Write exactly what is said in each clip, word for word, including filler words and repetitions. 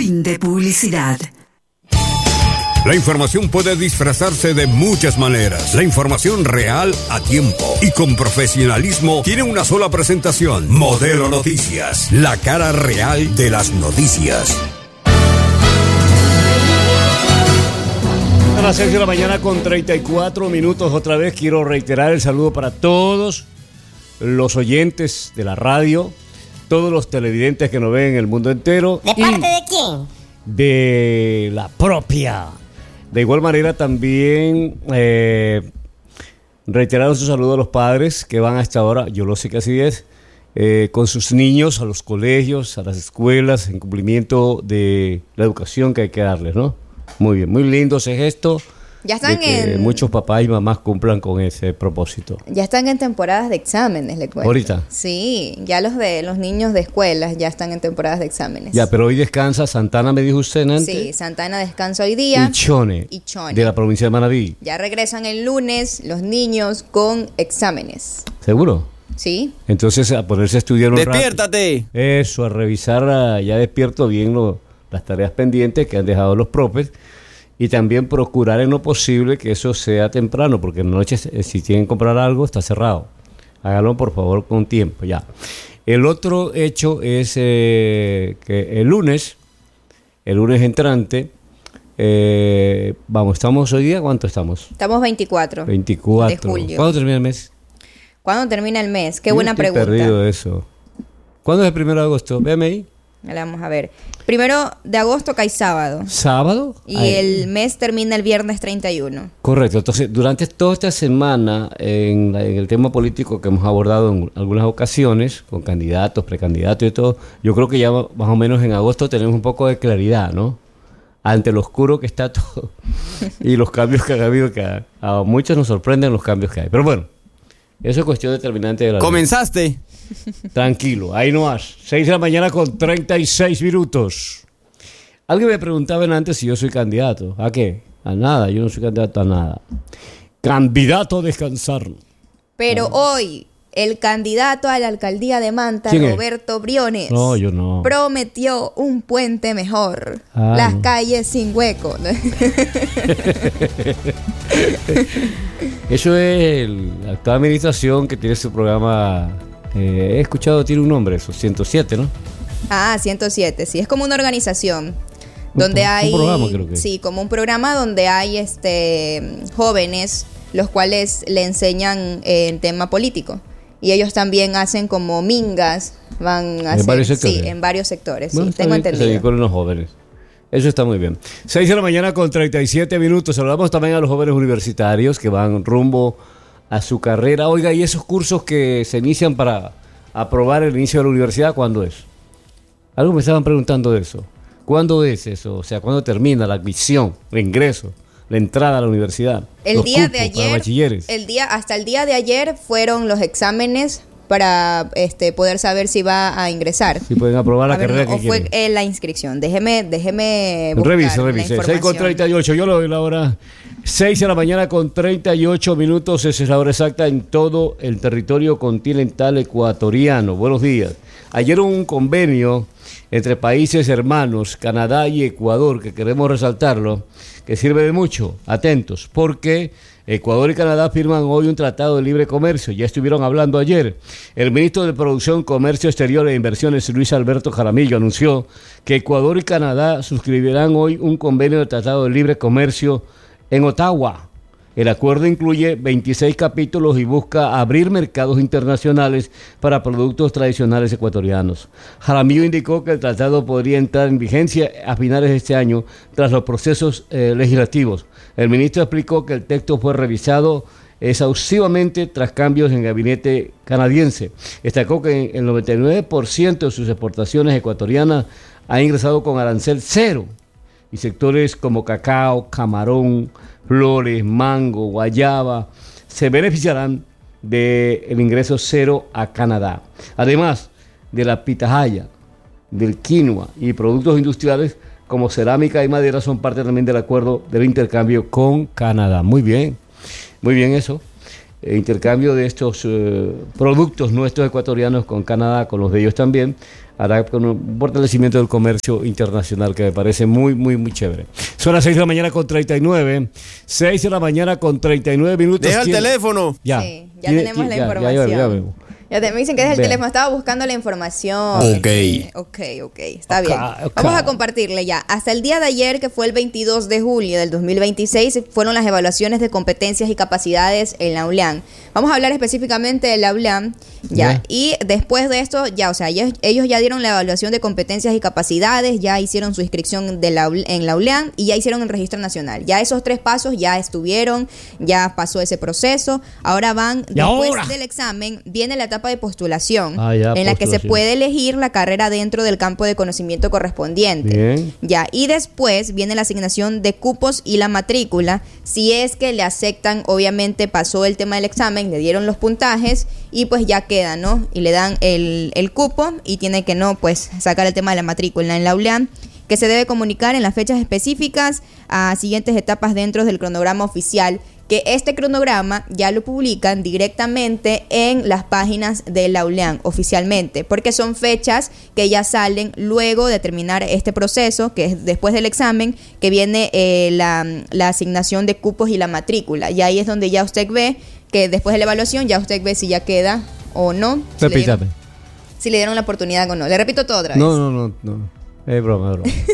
Fin de publicidad. La información puede disfrazarse de muchas maneras. La información real a tiempo y con profesionalismo tiene una sola presentación. Modelo Noticias, la cara real de las noticias. A las seis de la mañana con treinta y cuatro minutos. Otra vez quiero reiterar el saludo para todos los oyentes de la radio, todos los televidentes que nos ven en el mundo entero. ¿De parte de quién? De la propia. De igual manera también eh, reiterar nuestro saludo a los padres que van a esta hora, yo lo sé que así es, eh, con sus niños a los colegios, a las escuelas, en cumplimiento de la educación que hay que darles, ¿no? Muy bien, muy lindo ese gesto. Ya están de que en... muchos papás y mamás cumplan con ese propósito. Ya están en temporadas de exámenes, le cuento. ¿Ahorita? Sí, ya los de los niños de escuelas ya están en temporadas de exámenes. Ya, pero hoy descansa Santana, me dijo usted antes. Sí, Santana descansa hoy día. Y Chone, y Chone, de la provincia de Manabí. Ya regresan el lunes los niños con exámenes. ¿Seguro? Sí. Entonces, a ponerse a estudiar un ¡Despiértate! rato. Eso, a revisar a, ya despierto bien lo, las tareas pendientes que han dejado los profes. Y también procurar en lo posible que eso sea temprano, porque en la noche, si tienen que comprar algo, está cerrado. Háganlo, por favor, con tiempo, ya. El otro hecho es eh, que el lunes, el lunes entrante, eh, vamos, ¿estamos hoy día? ¿Cuánto estamos? Estamos veinticuatro. veinticuatro. De julio. ¿Cuándo termina el mes? ¿Cuándo termina el mes? Qué Yo buena estoy pregunta. perdido eso. ¿Cuándo es el primero de agosto? Véame ahí. Vamos a ver. Primero de agosto cae sábado. ¿Sábado? Y Ay. el mes termina el viernes treinta y uno. Correcto. Entonces, durante toda esta semana, en, la- en el tema político que hemos abordado en algunas ocasiones, con candidatos, precandidatos y todo, yo creo que ya más o menos en agosto tenemos un poco de claridad, ¿no? Ante lo oscuro que está todo y los cambios que ha habido, que a, a muchos nos sorprenden los cambios que hay. Pero bueno, eso es cuestión determinante de la vida. ¿Comenzaste? Tranquilo, ahí no has. seis de la mañana con treinta y seis minutos. Alguien me preguntaba antes si yo soy candidato. ¿A qué? A nada, yo no soy candidato a nada. Candidato a descansar. Pero hoy, el candidato a la alcaldía de Manta, ¿Quién es? Roberto Briones, No, yo no. prometió un puente mejor. Ah, las no. calles sin hueco. Eso es el- la actual administración que tiene su programa. Eh, he escuchado, tiene un nombre, eso, ciento siete, ¿no? Ah, ciento siete, sí, es como una organización Un donde pro- un hay programa, creo que. sí, como un programa donde hay este jóvenes los cuales le enseñan eh, el tema político y ellos también hacen como mingas, van a ¿En hacer varios sectores? sí, en varios sectores, Bueno, sí, está tengo bien que se entendido. dedicaron los jóvenes. Eso está muy bien. seis de la mañana con treinta y siete minutos. Saludamos también a los jóvenes universitarios que van rumbo a su carrera. Oiga, ¿y esos cursos que se inician para aprobar el inicio de la universidad, cuándo es? Algo me estaban preguntando de eso. ¿Cuándo es eso? O sea, ¿cuándo termina la admisión, el ingreso, la entrada a la universidad? El Los día de cupos para ayer, bachilleres. el día hasta el día de ayer fueron los exámenes para este poder saber si va a ingresar. Si pueden aprobar la A ver, carrera no, que o fue quieren. eh, la inscripción. Déjeme, déjeme buscar Revise, la revise. seis con información. treinta y ocho. Yo lo doy la hora. seis de la mañana con treinta y ocho minutos. Esa es la hora exacta en todo el territorio continental ecuatoriano. Buenos días. Ayer hubo un convenio entre países hermanos, Canadá y Ecuador, que queremos resaltarlo, que sirve de mucho. Atentos, porque Ecuador y Canadá firman hoy un tratado de libre comercio. Ya estuvieron hablando ayer. El ministro de Producción, Comercio Exterior e Inversiones, Luis Alberto Jaramillo, anunció que Ecuador y Canadá suscribirán hoy un convenio de tratado de libre comercio en Ottawa. El acuerdo incluye veintiséis capítulos y busca abrir mercados internacionales para productos tradicionales ecuatorianos. Jaramillo indicó que el tratado podría entrar en vigencia a finales de este año tras los procesos eh, legislativos. El ministro explicó que el texto fue revisado exhaustivamente tras cambios en el gabinete canadiense. Destacó que el noventa y nueve por ciento de sus exportaciones ecuatorianas ha ingresado con arancel cero y sectores como cacao, camarón, flores, mango, guayaba se beneficiarán del ingreso cero a Canadá. Además de la pitahaya, del quinoa y productos industriales como cerámica y madera son parte también del acuerdo del intercambio con Canadá. Muy bien, muy bien eso. El intercambio de estos eh, productos nuestros ecuatorianos con Canadá, con los de ellos también. hará con un fortalecimiento del comercio internacional, que me parece muy, muy, muy chévere. Son las seis de la mañana con treinta y nueve. seis de la mañana con treinta y nueve minutos. Deja el ¿Quién? teléfono. Ya, sí, ya tenemos la ya, información. Ya, ya, ya, Ya te, me dicen que es el Vean. teléfono, estaba buscando la información. Ok. Eh, ok, ok, está Ok, bien. ok. Vamos a compartirle ya. Hasta el día de ayer, que fue el veintidós de julio del dos mil veintiséis, fueron las evaluaciones de competencias y capacidades en la U L A N. Vamos a hablar específicamente de la U L A N, ya. Ya. Y después de esto, ya, o sea, ellos, ellos ya dieron la evaluación de competencias y capacidades, ya hicieron su inscripción de la, en la U L A N y ya hicieron el registro nacional. Ya esos tres pasos ya estuvieron, ya pasó ese proceso. Ahora van, ¿Y después ahora? del examen, viene la etapa de postulación. Ah, ya, en la que se postulación. puede elegir la carrera dentro del campo de conocimiento correspondiente. Bien. Ya, y después viene la asignación de cupos y la matrícula. Si es que le aceptan, obviamente pasó el tema del examen, le dieron los puntajes y pues ya queda, ¿no? Y le dan el, el cupo y tiene que, no, pues sacar el tema de la matrícula en la U L A N, que se debe comunicar en las fechas específicas a siguientes etapas dentro del cronograma oficial, que este cronograma ya lo publican directamente en las páginas de la U L A N oficialmente, porque son fechas que ya salen luego de terminar este proceso, que es después del examen, que viene eh, la, la asignación de cupos y la matrícula. Y ahí es donde ya usted ve que después de la evaluación ya usted ve si ya queda o no. Si le dieron, Repítame. si le dieron la oportunidad o no. Le repito todo otra vez. No, no, no, no. Es broma, es broma.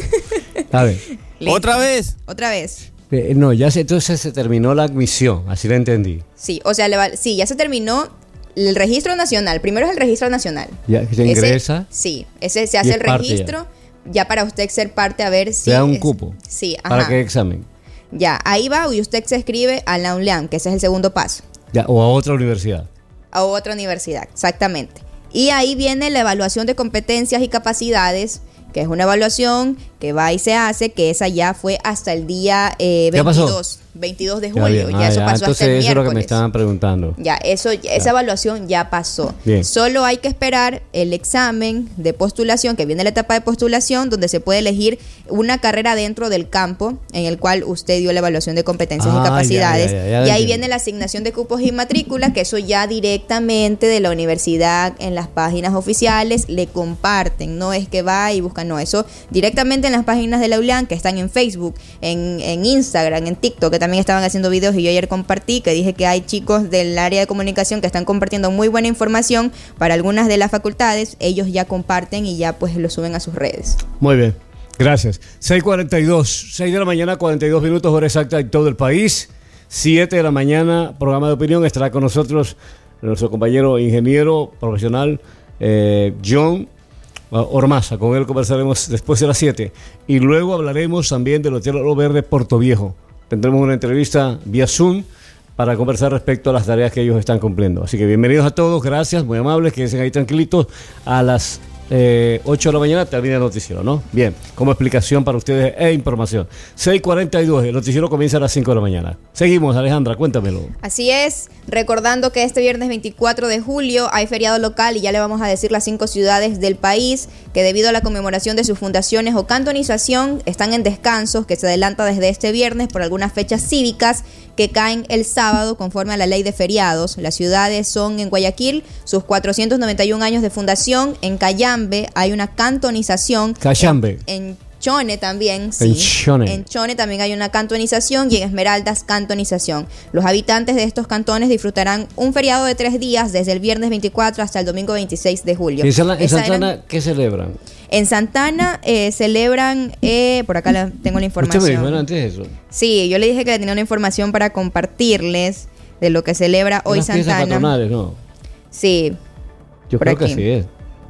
A ver. Listo. ¿Otra vez? Otra vez. Eh, no, ya se, entonces se terminó la admisión, así la entendí. Sí, o sea, le va- sí, ya se terminó el registro nacional. Primero es el registro nacional. Ya que se Ese- ingresa. sí, ese se hace es el parte registro ya. Para usted ser parte a ver si Le da un es- cupo. Sí, ajá. ¿Para qué examen? Ya, ahí va y usted se escribe a la U L A N, que ese es el segundo paso, Ya, o a otra universidad. a otra universidad, exactamente. Y ahí viene la evaluación de competencias y capacidades, que es una evaluación que va y se hace, que esa ya fue hasta el día eh, ¿Qué pasó? veintidós, veintidós de Ya, julio. bien. Ya, Ah, eso ya, pasó entonces hasta el eso es lo que me miércoles. estaban preguntando. Ya, eso, esa evaluación ya pasó. Bien. Solo hay que esperar el examen de postulación, que viene la etapa de postulación, donde se puede elegir una carrera dentro del campo en el cual usted dio la evaluación de competencias Ah, y ya, capacidades. ya, ya, ya y ahí entiendo. viene la asignación de cupos y matrícula, que eso ya directamente de la universidad en las páginas oficiales le comparten. No es que va y busca, no, eso directamente en las páginas de la U L A N, que están en Facebook, en, en Instagram, en TikTok, que también estaban haciendo videos, y yo ayer compartí que dije que hay chicos del área de comunicación que están compartiendo muy buena información para algunas de las facultades. Ellos ya comparten y ya pues lo suben a sus redes. Muy bien, gracias. seis cuarenta y dos, seis de la mañana, cuarenta y dos minutos, hora exacta en todo el país. siete de la mañana, programa de opinión. Estará con nosotros nuestro compañero ingeniero profesional eh, John Ormaza. Con él conversaremos después de las siete. Y luego hablaremos también del Hotel Oro Verde Puerto Viejo. Tendremos una entrevista vía Zoom para conversar respecto a las tareas que ellos están cumpliendo. Así que bienvenidos a todos, gracias, muy amables, quédense ahí tranquilitos. A las eh, ocho de la mañana termina el noticiero, ¿no? Bien, como explicación para ustedes e información. seis cuarenta y dos, el noticiero comienza a las cinco de la mañana. Seguimos, Alejandra, cuéntamelo. Así es, recordando que este viernes veinticuatro de julio hay feriado local y ya le vamos a decir las cinco ciudades del país que debido a la conmemoración de sus fundaciones o cantonización están en descansos, que se adelanta desde este viernes por algunas fechas cívicas que caen el sábado conforme a la ley de feriados. Las ciudades son en Guayaquil, sus cuatrocientos noventa y un años de fundación, en Cayambe hay una cantonización, Cayambe. en Chone también, sí. En Chone. En Chone también hay una cantonización y en Esmeraldas cantonización. Los habitantes de estos cantones disfrutarán un feriado de tres días desde el viernes veinticuatro hasta el domingo veintiséis de julio. ¿En, Sala- en Esa Santana eran- qué celebran? en Santana eh, celebran, eh, por acá la- tengo la Usted me dijo información. antes eso. Sí, yo le dije que le tenía una información para compartirles de lo que celebra hoy Unas fiestas Santana. patronales, ¿no? Sí, Yo Por creo que aquí. así es.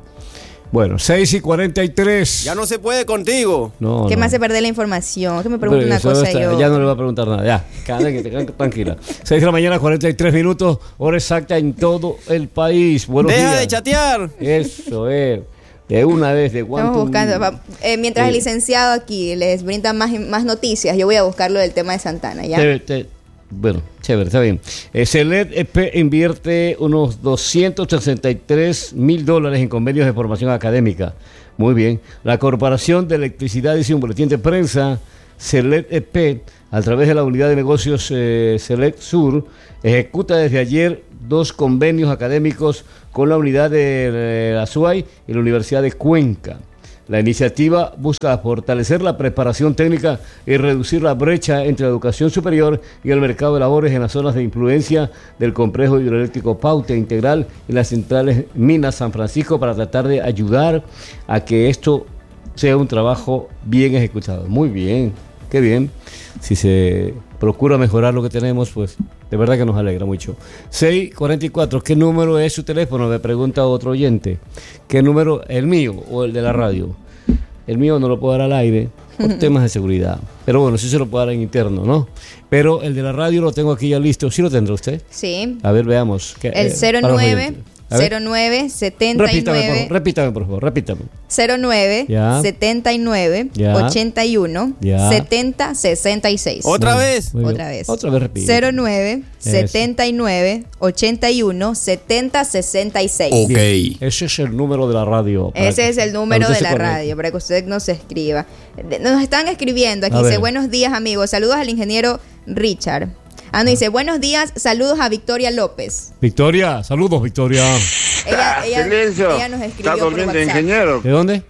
Bueno, seis y cuarenta y tres. Ya no se puede contigo. No, ¿qué no. me hace perder la información? Que me pregunte Pero una eso cosa está- y yo... Ya no le va a preguntar nada. Ya, cada que te quedan tranquila. seis de la mañana, cuarenta y tres minutos, hora exacta en todo el país. Buenos Deja días. de chatear. Eso es. De una vez, de Estamos cuánto. buscando. va- eh, mientras Sí. el licenciado aquí les brinda más, más noticias, yo voy a buscar lo del tema de Santana, ¿ya? Te- te- bueno, chévere, está bien. Eh, Celet E P invierte unos doscientos sesenta y tres mil dólares en convenios de formación académica. Muy bien. La Corporación de Electricidad dice un boletín de prensa. Celet E P, a través de la unidad de negocios eh, Celet Sur, ejecuta desde ayer dos convenios académicos con la unidad de la S U A Y y la Universidad de Cuenca. La iniciativa busca fortalecer la preparación técnica y reducir la brecha entre la educación superior y el mercado de labores en las zonas de influencia del complejo hidroeléctrico Paute Integral y las centrales Minas San Francisco, para tratar de ayudar a que esto sea un trabajo bien ejecutado. Muy bien, qué bien. Si se procura mejorar lo que tenemos, pues de verdad que nos alegra mucho. seis cuarenta y cuatro, ¿qué número es su teléfono? Me pregunta otro oyente. ¿Qué número? ¿El mío o el de la radio? El mío no lo puedo dar al aire por temas de seguridad. Pero bueno, sí se lo puedo dar en interno, ¿no? Pero el de la radio lo tengo aquí ya listo. ¿Sí lo tendrá usted? Sí. A ver, veamos. El eh, cero nueve cero nueve setenta y nueve. Repítame, por, repítame, por favor, repítame. cero nueve setenta y nueve ochenta y uno setenta sesenta y seis. ¿Otra vez? Otra vez. Otra vez repite. cero nueve setenta y nueve ochenta y uno setenta sesenta y seis. Ok. Bien. Ese es el número de la radio. Ese que, es el número de la radio, para que usted nos escriba. Nos están escribiendo aquí. Dice, buenos días, amigos. Saludos al ingeniero Richard. Ah, no, dice, buenos días, saludos a Victoria López. Victoria, saludos, Victoria. Ella, ella, Silencio. ella nos escribió Está durmiendo, por WhatsApp. ingeniero. ¿De dónde?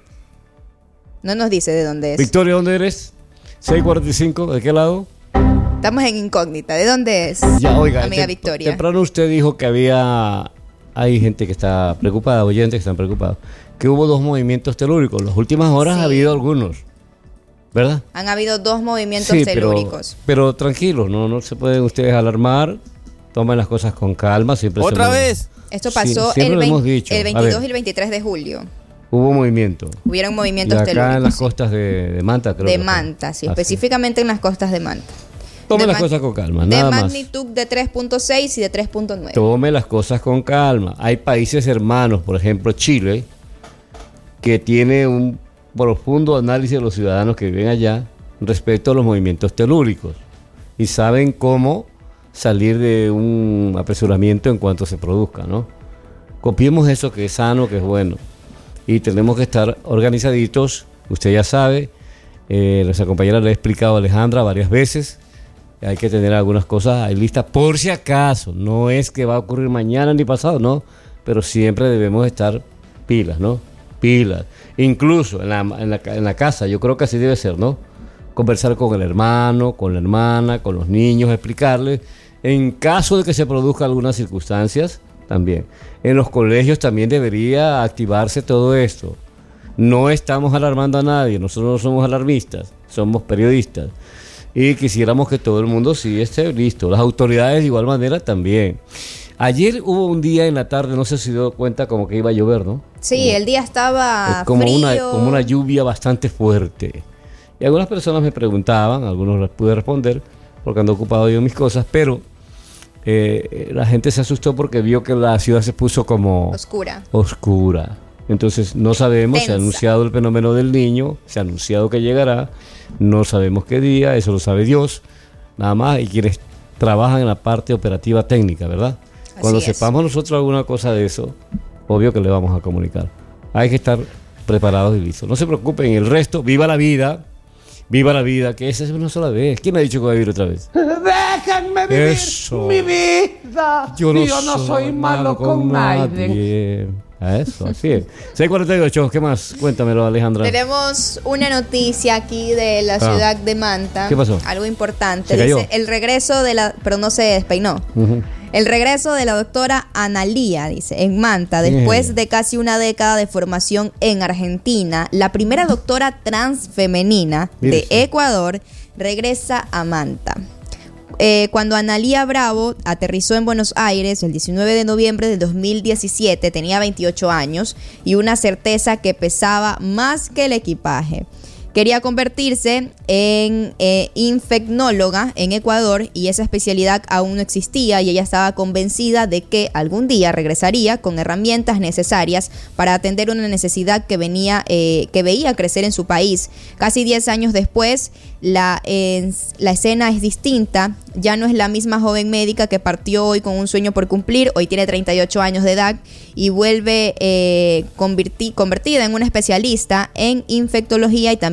No nos dice de dónde es. Victoria, ¿dónde eres? seis cuarenta y cinco, ¿de qué lado? Estamos en incógnita. ¿De dónde es? Ya, oiga, amiga tem- Victoria. Temprano usted dijo que había, hay gente que está preocupada, oyentes que están preocupados, que hubo dos movimientos telúricos. En las últimas horas Sí. ha habido algunos, ¿verdad? Han habido dos movimientos Sí, pero, telúricos. pero tranquilos, no, no se pueden ustedes alarmar, tomen las cosas con calma. Siempre se ¿Otra mo- vez? Esto Sí, pasó siempre el, lo veinte hemos dicho. el A veintidós ver. y el veintitrés de julio. Hubo movimiento. Hubieron Y movimientos acá telúricos. en las sí. costas de, de Manta, creo. De que fue. Manta, sí, Así. específicamente en las costas de Manta. Tome de las mag- cosas con calma, De nada más. magnitud de tres punto seis y de tres punto nueve. Tome las cosas con calma. Hay países hermanos, por ejemplo Chile, que tiene un profundo análisis de los ciudadanos que viven allá respecto a los movimientos telúricos y saben cómo salir de un apresuramiento en cuanto se produzca, ¿no? Copiemos eso, que es sano, que es bueno, y tenemos que estar organizaditos. Usted ya sabe, eh, nuestra compañera le ha explicado a Alejandra varias veces. Hay que tener algunas cosas ahí listas por si acaso. No es que va a ocurrir mañana ni pasado, no. Pero siempre debemos estar pilas, ¿no? Pilas. Incluso en la, en la, en la casa, yo creo que así debe ser, ¿no? Conversar con el hermano, con la hermana, con los niños, explicarles. En caso de que se produzcan algunas circunstancias, también. En los colegios también debería activarse todo esto. No estamos alarmando a nadie, nosotros no somos alarmistas, somos periodistas. Y quisiéramos que todo el mundo sí esté listo. Las autoridades de igual manera también. Ayer hubo un día en la tarde, no sé si se dio cuenta, como que iba a llover, ¿no? Sí, como, el día estaba como frío. Una, como una lluvia bastante fuerte. Y algunas personas me preguntaban, algunos les pude responder, porque ando ocupado yo en mis cosas, pero eh, la gente se asustó porque vio que la ciudad se puso como oscura. Oscura. Entonces no sabemos, Tensa. se ha anunciado el fenómeno del Niño, se ha anunciado que llegará, no sabemos qué día, eso lo sabe Dios, nada más, y quienes trabajan en la parte operativa técnica, ¿verdad? Así Cuando es. sepamos nosotros alguna cosa de eso, obvio que le vamos a comunicar. Hay que estar preparados y listos. No se preocupen, el resto, viva la vida, viva la vida, que esa es una sola vez. ¿Quién me ha dicho que va a vivir otra vez? Déjenme vivir Eso. mi vida. Yo no, Yo no soy malo con nadie. nadie. A eso, así es. seis cuarenta y ocho, ¿qué más? Cuéntamelo, Alejandra. Tenemos una noticia aquí de la Ah. ciudad de Manta. ¿Qué pasó? Algo importante. ¿Se cayó? Dice, el regreso de la... Pero no se despeinó. Ujú. El regreso de la doctora Analía, dice, en Manta, ¿Quién es después ella? de casi una década de formación en Argentina, la primera doctora trans femenina de Mírese. Ecuador regresa a Manta. Eh, cuando Analía Bravo aterrizó en Buenos Aires el diecinueve de noviembre del dos mil diecisiete, tenía veintiocho años y una certeza que pesaba más que el equipaje. Quería convertirse en eh, infecnóloga en Ecuador y esa especialidad aún no existía y ella estaba convencida de que algún día regresaría con herramientas necesarias para atender una necesidad que venía eh, que veía crecer en su país. Casi diez años después, la, eh, la escena es distinta. Ya no es la misma joven médica que partió hoy con un sueño por cumplir. Hoy tiene treinta y ocho años de edad y vuelve eh, converti- convertida en una especialista en infectología y también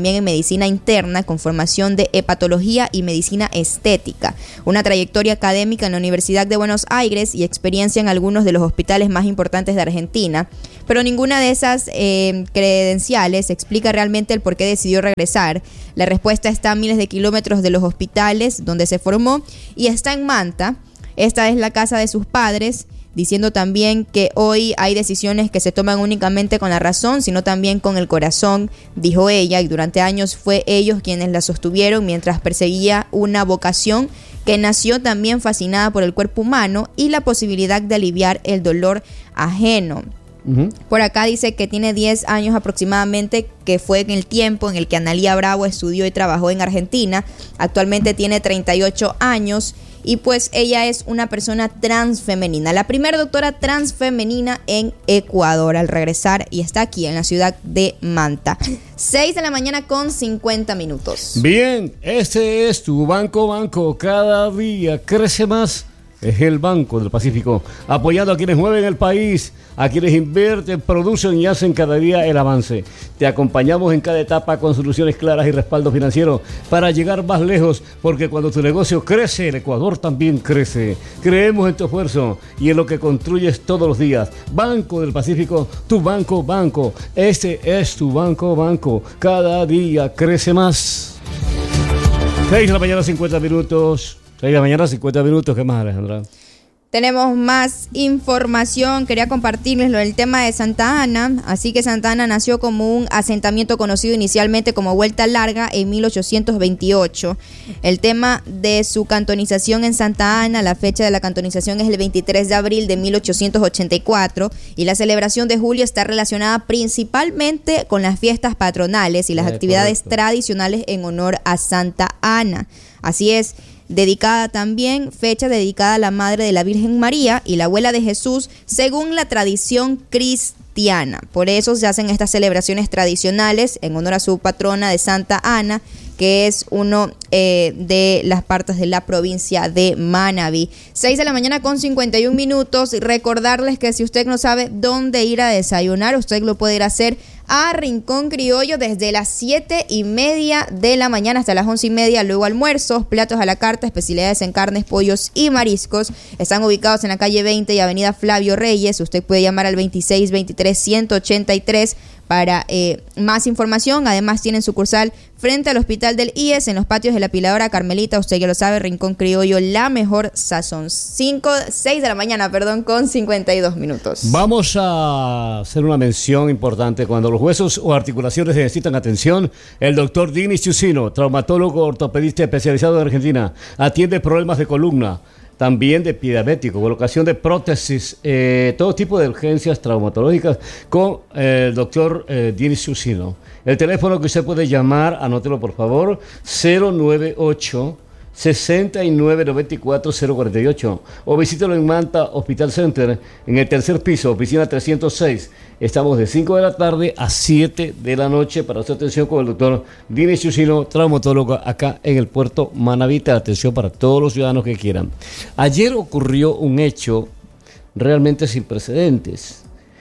también en medicina interna con formación de hepatología y medicina estética. Una trayectoria académica en la Universidad de Buenos Aires y experiencia en algunos de los hospitales más importantes de Argentina. Pero ninguna de esas eh, credenciales explica realmente el por qué decidió regresar. La respuesta está a miles de kilómetros de los hospitales donde se formó y está en Manta. Esta es la casa de sus padres, diciendo también que hoy hay decisiones que se toman únicamente con la razón, sino también con el corazón, dijo ella, y durante años fue ellos quienes la sostuvieron mientras perseguía una vocación que nació también fascinada por el cuerpo humano y la posibilidad de aliviar el dolor ajeno. Uh-huh. Por acá dice que tiene diez años aproximadamente, que fue en el tiempo en el que Analía Bravo estudió y trabajó en Argentina. Actualmente tiene treinta y ocho años y pues ella es una persona transfemenina, la primera doctora transfemenina en Ecuador al regresar, y está aquí en la ciudad de Manta. seis de la mañana con cincuenta minutos. Bien, este es tu Banco Banco, cada día crece más. Es el Banco del Pacífico, apoyando a quienes mueven el país, a quienes invierten, producen y hacen cada día el avance. Te acompañamos en cada etapa con soluciones claras y respaldo financiero para llegar más lejos, porque cuando tu negocio crece, el Ecuador también crece. Creemos en tu esfuerzo y en lo que construyes todos los días. Banco del Pacífico, tu Banco Banco. Este es tu Banco Banco. Cada día crece más. seis de la mañana, cincuenta minutos. seis de la mañana, cincuenta minutos. ¿Qué más, Alejandra? Tenemos más información. Quería compartirles lo del tema de Santa Ana. Así que Santa Ana nació como un asentamiento conocido inicialmente como Vuelta Larga en mil ochocientos veintiocho. El tema de su cantonización en Santa Ana, la fecha de la cantonización es el veintitrés de abril de mil ochocientos ochenta y cuatro, y la celebración de julio está relacionada principalmente con las fiestas patronales y las eh, actividades correcto. tradicionales en honor a Santa Ana. Así es. Dedicada también, fecha dedicada a la Madre de la Virgen María y la Abuela de Jesús, según la tradición cristiana. Por eso se hacen estas celebraciones tradicionales en honor a su patrona de Santa Ana, que es uno eh, de las partes de la provincia de Manabí. seis de la mañana con cincuenta y un minutos. Recordarles que si usted no sabe dónde ir a desayunar, usted lo puede ir a hacer a Rincón Criollo desde las siete y media de la mañana hasta las once y media. Luego almuerzos, platos a la carta, especialidades en carnes, pollos y mariscos. Están ubicados en la calle veinte y avenida Flavio Reyes. Usted puede llamar al veintiséis veintitrés ciento ochenta y tres para eh, más información. Además tienen sucursal frente al hospital del I E S en los patios de la Piladora Carmelita. Usted ya lo sabe, Rincón Criollo, la mejor sazón. cinco, seis de la mañana, perdón, con cincuenta y dos minutos. Vamos a hacer una mención importante. Cuando los huesos o articulaciones necesitan atención, el doctor Dini Chusino, traumatólogo ortopedista especializado en Argentina, atiende problemas de columna, también de pie diabético, colocación de prótesis, eh, todo tipo de urgencias traumatológicas con eh, el doctor eh, Dini Chusino. El teléfono que usted puede llamar, anótelo por favor, cero nueve ocho, sesenta y nueve noventa y cuatro, cero cuarenta y ocho, o visítelo en Manta Hospital Center, en el tercer piso, oficina trescientos seis. Estamos de cinco de la tarde a siete de la noche para su atención con el doctor Dini Chusino, traumatólogo acá en el puerto Manavita. Atención para todos los ciudadanos que quieran. Ayer ocurrió un hecho realmente sin precedentes.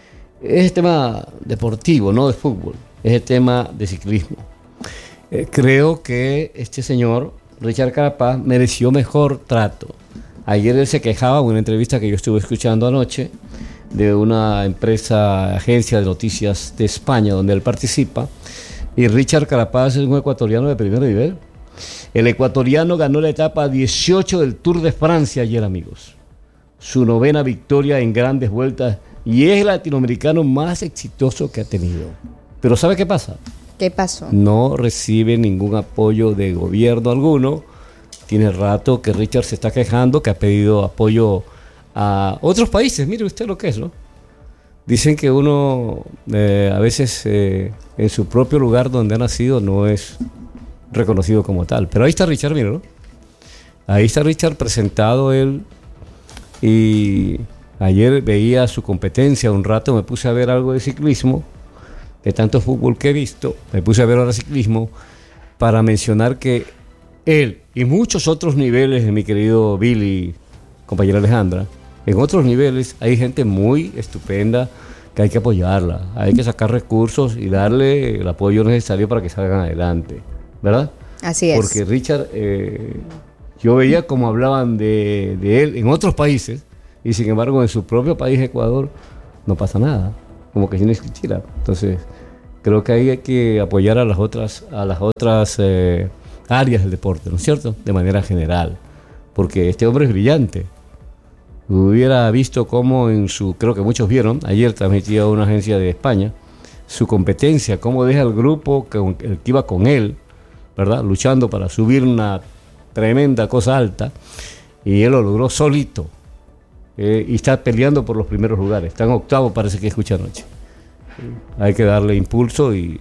Es tema deportivo, no de fútbol, es el tema de ciclismo. Eh, creo que este señor Richard Carapaz mereció mejor trato. Ayer él se quejaba en una entrevista que yo estuve escuchando anoche de una empresa, agencia de noticias de España, donde él participa, y Richard Carapaz es un ecuatoriano de primer nivel. El ecuatoriano ganó la etapa dieciocho del Tour de Francia ayer, amigos. Su novena victoria en grandes vueltas, y es el latinoamericano más exitoso que ha tenido. Pero ¿sabe qué pasa? ¿Qué pasó? No recibe ningún apoyo de gobierno alguno. Tiene rato que Richard se está quejando, que ha pedido apoyo a otros países. Mire usted lo que es, ¿no? Dicen que uno eh, a veces eh, en su propio lugar donde ha nacido no es reconocido como tal. Pero ahí está Richard, mire, ¿no? Ahí está Richard presentado él. Y ayer veía su competencia un rato, me puse a ver algo de ciclismo. De tanto fútbol que he visto, me puse a ver ahora ciclismo para mencionar que él y muchos otros niveles, mi querido Billy, compañera Alejandra, en otros niveles hay gente muy estupenda, que hay que apoyarla, hay que sacar recursos y darle el apoyo necesario para que salgan adelante, ¿verdad? Así es. Porque Richard, eh, yo veía cómo hablaban de, de él en otros países y sin embargo en su propio país, Ecuador, no pasa nada, como que si no existiera. Entonces, creo que ahí hay que apoyar a las otras, a las otras eh, áreas del deporte, ¿no es cierto? De manera general, porque este hombre es brillante. Hubiera visto cómo en su, creo que muchos vieron, ayer transmitía una agencia de España, su competencia, cómo deja el grupo que, el que iba con él, ¿verdad? Luchando para subir una tremenda cosa alta, y él lo logró solito, eh, y está peleando por los primeros lugares. Está en octavo, parece que escucha anoche. Hay que darle impulso y,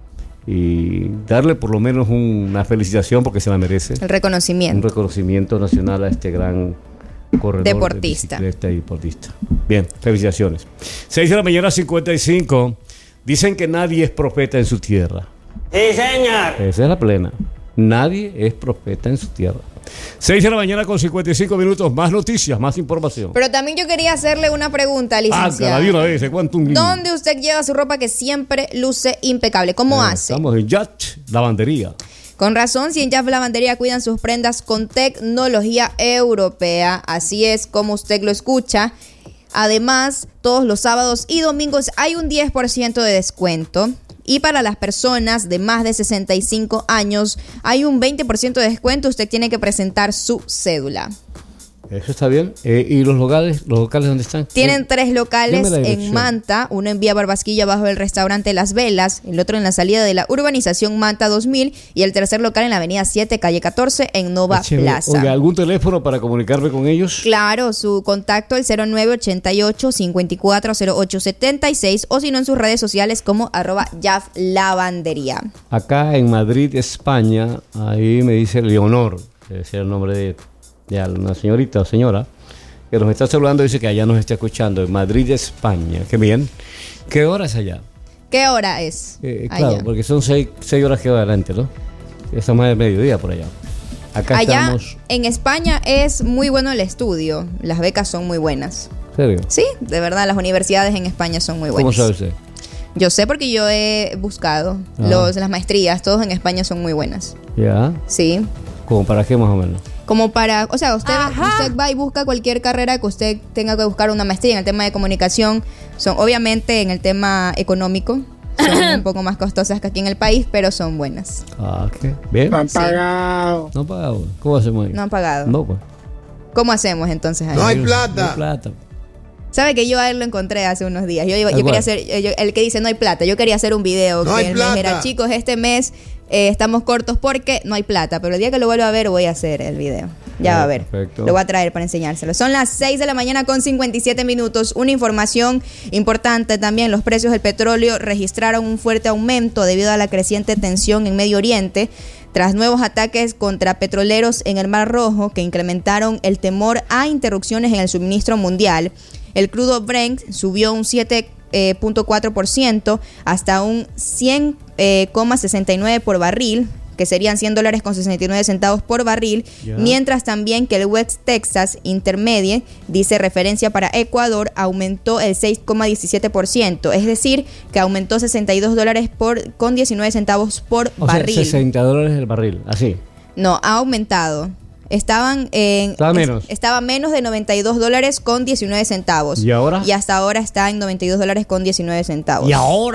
y darle por lo menos un, una felicitación porque se la merece. El reconocimiento. Un reconocimiento nacional a este gran corredor deportista. de bicicleta y deportista. Bien, felicitaciones. seis de la mañana, cincuenta y cinco. Dicen que nadie es profeta en su tierra. Sí, señor. Esa es la plena. Nadie es profeta en su tierra. seis de la mañana con cincuenta y cinco minutos. Más noticias, más información. Pero también yo quería hacerle una pregunta, licenciado. Ah, de una vez. ¿Cuánto un ¿Dónde usted lleva su ropa que siempre luce impecable? ¿Cómo eh, hace? Estamos en Yacht Lavandería. Con razón, si en Jaf Lavandería cuidan sus prendas con tecnología europea, así es como usted lo escucha. Además, todos los sábados y domingos hay un diez por ciento de descuento. Y para las personas de más de sesenta y cinco años hay un veinte por ciento de descuento. Usted tiene que presentar su cédula. Eso está bien. Eh, ¿Y los locales? ¿Los locales dónde están? Tienen tres locales Dime la en dirección. Manta, uno en Vía Barbasquilla bajo el restaurante Las Velas, el otro en la salida de la urbanización Manta dos mil y el tercer local en la avenida siete, calle catorce, en Nova Ah, chévere. Plaza. Oiga, ¿algún teléfono para comunicarme con ellos? Claro, su contacto el cero nueve ochenta y ocho, cincuenta y cuatro, cero ocho setenta y seis o si no en sus redes sociales como arroba Jaf Lavandería. Acá en Madrid, España, ahí me dice Leonor, que debe ser el nombre de, de una señorita o señora, que nos está saludando, dice que allá nos está escuchando, en Madrid, España. Qué bien. ¿Qué hora es allá? ¿Qué hora es? Eh, claro, allá? porque son seis, seis horas que va adelante, ¿no? Estamos de mediodía por allá. Acá Allá estamos... en España es muy bueno el estudio, las becas son muy buenas. ¿En serio? Sí, de verdad, las universidades en España son muy buenas. ¿Cómo sabe usted? Yo sé porque yo he buscado Ah. los, las maestrías, todos en España son muy buenas. Ya. Sí. ¿Como para qué más o menos? Como para, o sea, usted, usted va y busca cualquier carrera que usted tenga que buscar una maestría en el tema de comunicación. Son, obviamente, en el tema económico, son un poco más costosas que aquí en el país, pero son buenas. Ah, ¿qué? ¿Bien? No han Sí. pagado. No pagado. ¿Cómo hacemos ahí? No han pagado. No, pues. ¿Cómo hacemos entonces ahí? No hay No plata. hay plata. ¿Sabe que yo a él lo encontré hace unos días? Yo, iba- yo ¿Cuál? quería hacer, eh, yo- el que dice no hay plata, yo quería hacer un video No que hay me plata. dijera, chicos, este mes eh, estamos cortos porque no hay plata, pero el día que lo vuelva a ver voy a hacer el video. Ya Ah, va a ver. perfecto. Lo voy a traer para enseñárselo. Son las seis de la mañana con cincuenta y siete minutos. Una información importante también, los precios del petróleo registraron un fuerte aumento debido a la creciente tensión en Medio Oriente, tras nuevos ataques contra petroleros en el Mar Rojo que incrementaron el temor a interrupciones en el suministro mundial. El crudo Brent subió un siete punto cuatro por ciento hasta un cien coma sesenta y nueve por barril, que serían cien dólares con sesenta y nueve centavos por barril, Ya. mientras también que el West Texas Intermediate, dice referencia para Ecuador, aumentó el seis coma diecisiete por ciento, es decir, que aumentó sesenta y dos dólares por, con diecinueve centavos por O barril. sea, sesenta dólares el barril, así. No, ha aumentado. Estaban en, Estaba menos. es- estaba menos de noventa y dos dólares con diecinueve centavos. ¿Y ahora? Y hasta ahora está en noventa y dos dólares con diecinueve centavos. ¿Y ahora?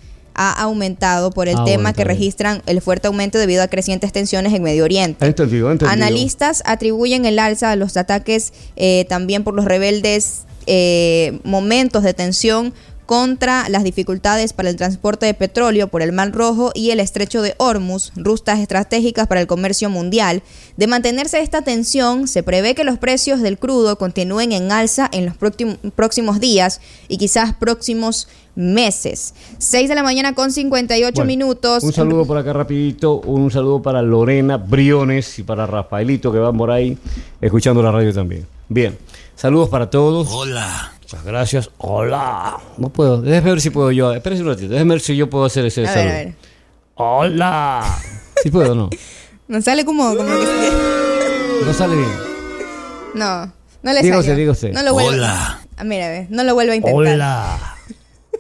Ha aumentado por el Ah, tema bueno, que está bien. registran el fuerte aumento debido a crecientes tensiones en Medio Oriente. Entendido, entendido. Analistas atribuyen el alza a los ataques eh, también por los rebeldes eh, momentos de tensión contra las dificultades para el transporte de petróleo por el Mar Rojo y el Estrecho de Hormuz, rutas estratégicas para el comercio mundial. De mantenerse esta tensión, se prevé que los precios del crudo continúen en alza en los próxim- próximos días y quizás próximos meses. seis de la mañana con cincuenta y ocho Bueno, minutos. Un saludo por acá rapidito, un saludo para Lorena Briones y para Rafaelito que van por ahí escuchando la radio también. Bien, saludos para todos. Hola. Muchas gracias. Hola. No puedo, déjeme ver si puedo yo. Espérese un ratito, déjeme ver si yo puedo hacer ese A ver, saludo. a ver. Hola. ¿Sí puedo o no? No sale como, como que... No sale bien. No, no le Diga salió. usted, diga usted. No lo vuelve. Hola. Ah, mira, ve, no lo vuelve a intentar. Hola.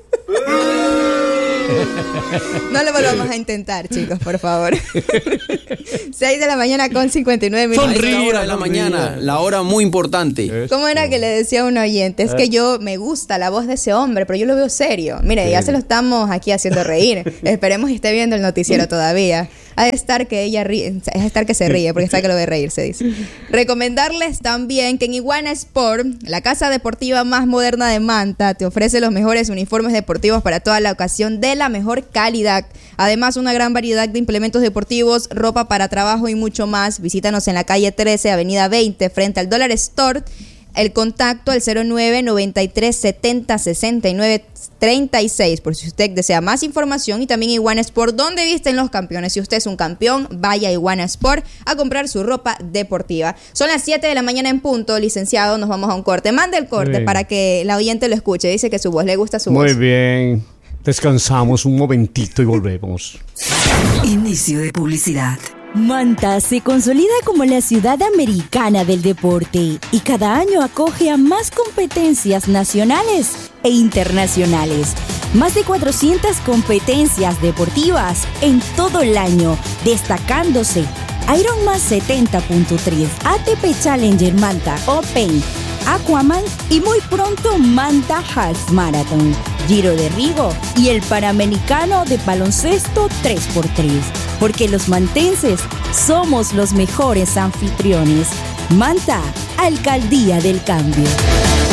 No lo volvamos a intentar, chicos, por favor. seis de la mañana con cincuenta y nueve minutos. Sonríe, la hora de la mañana, la hora muy importante. ¿Cómo era que le decía a un oyente? Es que yo me gusta la voz de ese hombre, pero yo lo veo serio. Mire, ya se lo estamos aquí haciendo reír. Esperemos que esté viendo el noticiero todavía. Ha de estar que ella ríe, es de estar que se ríe, porque está que lo ve reír, se dice. Recomendarles también que en Iguana Sport, la casa deportiva más moderna de Manta, te ofrece los mejores uniformes deportivos para toda la ocasión de la mejor calidad. Además, una gran variedad de implementos deportivos, ropa para trabajo y mucho más. Visítanos en la calle trece, avenida veinte, frente al Dollar Store. El contacto al cero nueve, noventa y tres, setenta, sesenta y nueve, treinta y seis, por si usted desea más información. Y también Iguana Sport, donde visten los campeones. Si usted es un campeón, vaya a Iguana Sport a comprar su ropa deportiva. Son las siete de la mañana en punto, licenciado, nos vamos a un corte. Mande el corte para que la oyente lo escuche. Dice que su voz le gusta su Muy voz. Muy bien, descansamos un momentito y volvemos. Inicio de publicidad. Manta se consolida como la ciudad americana del deporte y cada año acoge a más competencias nacionales e internacionales. Más de cuatrocientas competencias deportivas en todo el año, destacándose Ironman setenta punto tres, A T P Challenger Manta Open, Aquaman y muy pronto Manta Half Marathon, Giro de Rigo y el Panamericano de baloncesto tres por tres. Porque los mantenses somos los mejores anfitriones. Manta, Alcaldía del Cambio.